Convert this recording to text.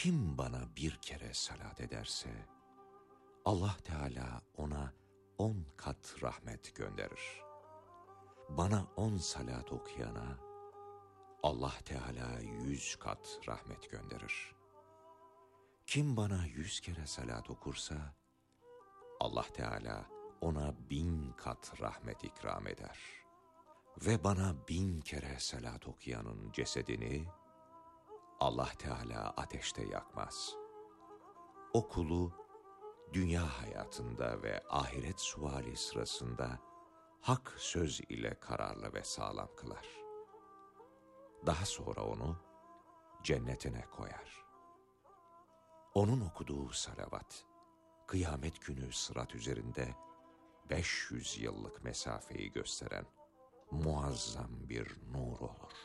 Kim bana bir kere salat ederse, Allah Teala ona 10 kat rahmet gönderir. Bana 10 salat okuyana, Allah Teala 100 kat rahmet gönderir. Kim bana 100 kere salat okursa, Allah Teala ona 1000 kat rahmet ikram eder. Ve bana 1000 kere salat okuyanın cesedini, Allah Teala ateşte yakmaz. O kulu, dünya hayatında ve ahiret suali sırasında hak söz ile kararlı ve sağlam kılar. Daha sonra onu cennetine koyar. Onun okuduğu salavat, kıyamet günü sırat üzerinde 500 yıllık mesafeyi gösteren muazzam bir nur olur.